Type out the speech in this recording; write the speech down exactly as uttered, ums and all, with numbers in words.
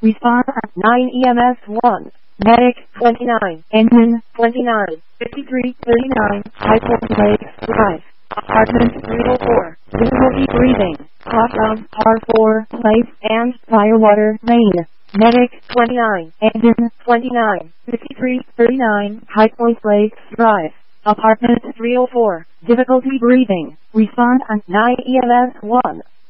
Respond at nine E M S one. Medic twenty-nine. Engine twenty-nine. fifty-three thirty-nine. Highpoint Lake Drive. Apartment three oh four. Difficulty breathing. Crossroads Par four. Place and Firewater, Maine. Medic twenty-nine. Engine twenty-nine. fifty-three thirty-nine. Highpoint Lake Drive. Apartment three oh four. Difficulty breathing. Respond at nine E M S one.